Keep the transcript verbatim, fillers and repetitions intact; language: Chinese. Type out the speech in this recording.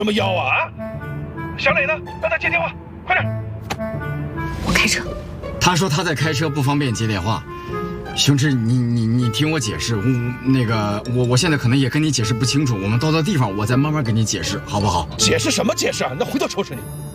什么腰啊？啊，小磊呢？让他接电话，快点！ 我开车。 他说他在开车，不方便接电话。雄志，你你你听我解释，我那个我我现在可能也跟你解释不清楚，我们到那地方我再慢慢给你解释，好不好？ 解释什么解释啊？那回头收拾你。